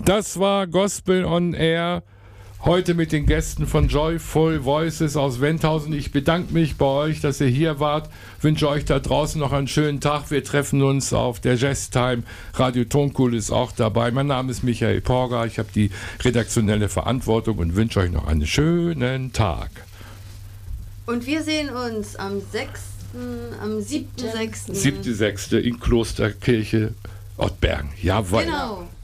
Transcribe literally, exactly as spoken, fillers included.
Das war Gospel on Air. Heute mit den Gästen von Joyful Voices aus Wendhausen. Ich bedanke mich bei euch, dass ihr hier wart. Wünsche euch da draußen noch einen schönen Tag. Wir treffen uns auf der Jazztime. Radio Toncool ist auch dabei. Mein Name ist Michael Porger. Ich habe die redaktionelle Verantwortung und wünsche euch noch einen schönen Tag. Und wir sehen uns am sechsten, am siebten sechsten siebten sechsten in Klosterkirche Ottbergen. Jawohl. Genau.